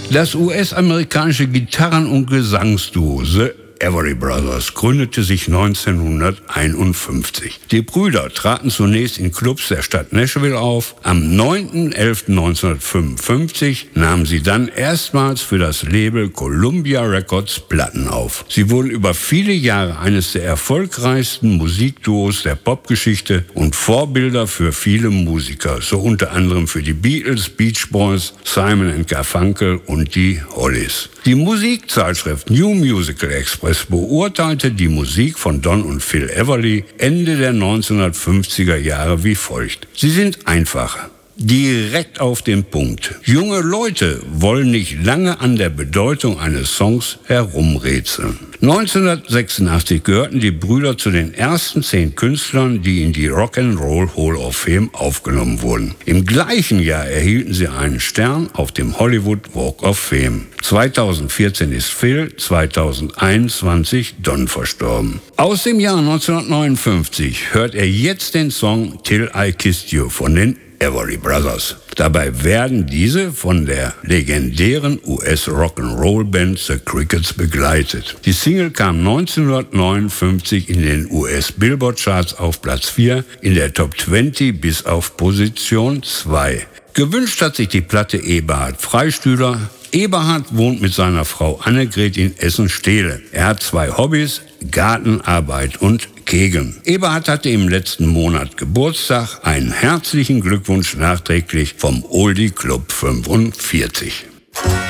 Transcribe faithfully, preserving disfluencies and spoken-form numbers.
Das U S-amerikanische Gitarren- und Gesangsduo The Everly Brothers gründete sich neunzehnhunderteinundfünfzig. Die Brüder traten zunächst in Clubs der Stadt Nashville auf. Am neunten elften neunzehnhundertfünfundfünfzig nahmen sie dann erstmals für das Label Columbia Records Platten auf. Sie wurden über viele Jahre eines der erfolgreichsten Musikduos der Popgeschichte und Vorbilder für viele Musiker, so unter anderem für die Beatles, Beach Boys, Simon and Garfunkel und die Hollies. Die Musikzeitschrift New Musical Express beurteilte die Musik von Don und Phil Everly Ende der neunzehnhundertfünfziger Jahre wie folgt: Sie sind einfacher, direkt auf den Punkt. Junge Leute wollen nicht lange an der Bedeutung eines Songs herumrätseln. neunzehnhundertsechsundachtzig gehörten die Brüder zu den ersten zehn Künstlern, die in die Rock'n'Roll Hall of Fame aufgenommen wurden. Im gleichen Jahr erhielten sie einen Stern auf dem Hollywood Walk of Fame. zweitausendvierzehn ist Phil, zweitausendeinundzwanzig Don verstorben. Aus dem Jahr neunzehnhundertneunundfünfzig hört er jetzt den Song Till I Kissed You von den Everly Brothers. Dabei werden diese von der legendären U S-Rock'n'Roll-Band The Crickets begleitet. Die Single kam neunzehnhundertneunundfünfzig in den U S-Billboard-Charts auf Platz vier, in der Top zwanzig bis auf Position zwei. Gewünscht hat sich die Platte Eberhard Freistühler. Eberhard wohnt mit seiner Frau Annegret in Essen-Stehle. Er hat zwei Hobbys: Gartenarbeit und Kegeln. Eberhard hatte im letzten Monat Geburtstag. Einen herzlichen Glückwunsch nachträglich vom Oldie Club fünfundvierzig.